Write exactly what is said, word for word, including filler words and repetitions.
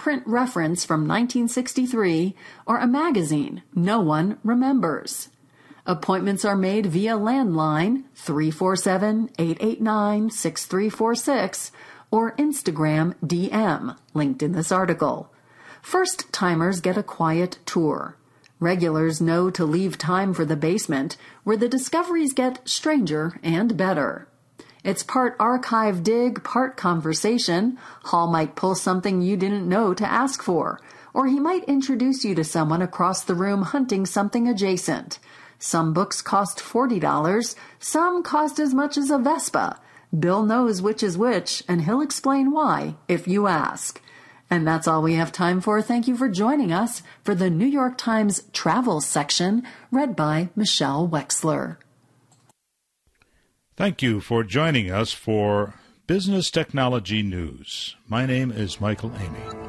print reference from nineteen sixty-three, or a magazine no one remembers. Appointments are made via landline three four seven, eight eight nine, six three four six or Instagram D M, linked in this article. First-timers get a quiet tour. Regulars know to leave time for the basement, where the discoveries get stranger and better. It's part archive dig, part conversation. Hall might pull something you didn't know to ask for, or he might introduce you to someone across the room hunting something adjacent. Some books cost forty dollars, some cost as much as a Vespa. Bill knows which is which, and he'll explain why if you ask. And that's all we have time for. Thank you for joining us for the New York Times Travel section, read by Michelle Wexler. Thank you for joining us for Business Technology News. My name is Michael Amey.